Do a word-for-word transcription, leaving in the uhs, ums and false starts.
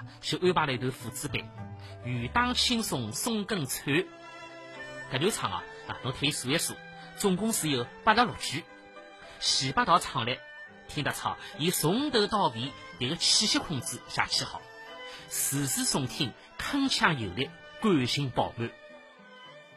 啊，就安排了一段父子版，雨当轻松送更串。搿段唱啊，啊，侬可以数一数，总共是有八十六句。前八道唱来，听得出伊从头到尾迭个气息控制写起好，字字诵听铿锵有力，感情饱满。